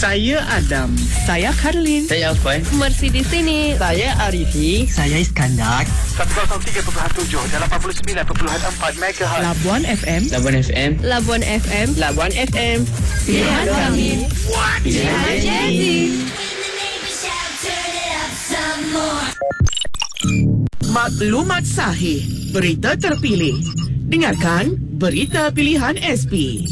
Saya Adam. Saya Karlin. Saya Afwan. Mercy di sini. Saya Arifi. Saya Iskandar. 103.7 dan 89.4 MHz. Labuan FM. Labuan FM. Labuan FM. Labuan FM. Pilihan kami. Pilihan Gen Z. Maklumat sahih, berita terpilih. Dengarkan berita pilihan SP.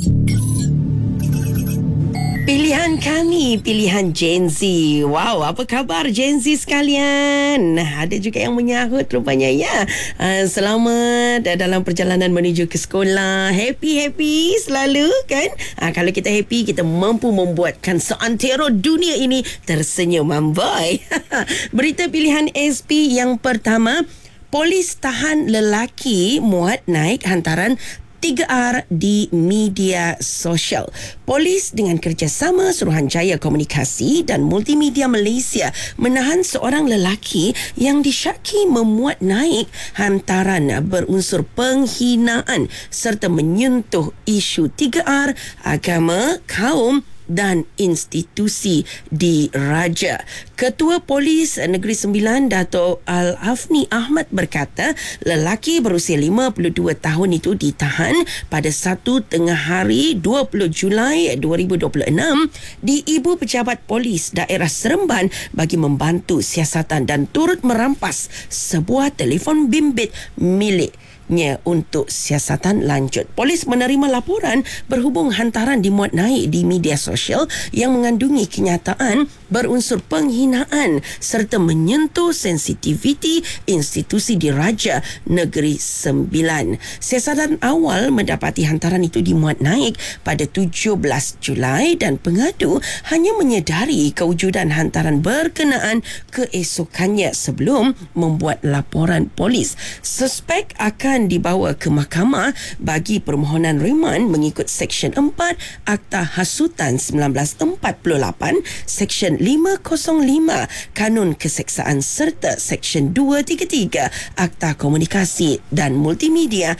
Pilihan kami, pilihan Gen Z. Wow, apa khabar Gen Z sekalian? Ada juga yang menyahut rupanya ya. Selamat dalam perjalanan menuju ke sekolah. Happy selalu kan? Kalau kita happy, kita mampu membuatkan seantero dunia ini tersenyum amboi. Berita pilihan SP yang pertama, polis tahan lelaki muat naik hantaran 3R di media sosial. Polis dengan kerjasama Suruhanjaya Komunikasi dan Multimedia Malaysia menahan seorang lelaki yang disyaki memuat naik hantaran berunsur penghinaan serta menyentuh isu 3R, agama, kaum dan institusi diraja. Ketua Polis Negeri Sembilan, Dato' Al-Afni Ahmad berkata, lelaki berusia 52 tahun itu ditahan pada 1 tengah hari 20 Julai 2026 di Ibu Pejabat Polis Daerah Seremban bagi membantu siasatan dan turut merampas sebuah telefon bimbit miliknya untuk siasatan lanjut. Polis menerima laporan berhubung hantaran dimuat naik di media sosial yang mengandungi kenyataan berunsur penghinaan serta menyentuh sensitiviti institusi diraja Negeri Sembilan. Siasatan awal mendapati hantaran itu dimuat naik pada 17 Julai dan pengadu hanya menyedari kewujudan hantaran berkenaan keesokannya sebelum membuat laporan polis. Suspek akan dibawa ke mahkamah bagi permohonan reman mengikut Seksyen 4 Akta Hasutan 1948, Seksyen 505 Kanun Keseksaan serta Seksyen 233 Akta Komunikasi dan Multimedia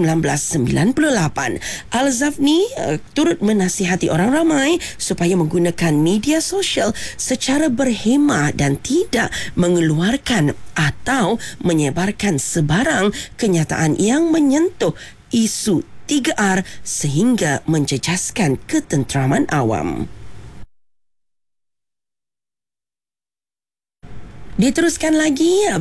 1998. Al-Zafni turut menasihati orang ramai supaya menggunakan media sosial secara berhemah dan tidak mengeluarkan atau menyebarkan sebarang kenyataan yang menyentuh isu 3R sehingga menjejaskan ketenteraman awam. Diteruskan lagi